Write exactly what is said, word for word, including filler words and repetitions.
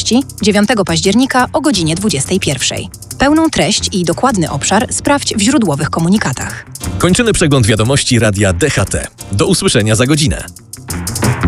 Wiadomości dziewiątego października o godzinie dwudziestej pierwszej. Pełną treść i dokładny obszar sprawdź w źródłowych komunikatach. Kończymy przegląd wiadomości Radia D H T. Do usłyszenia za godzinę.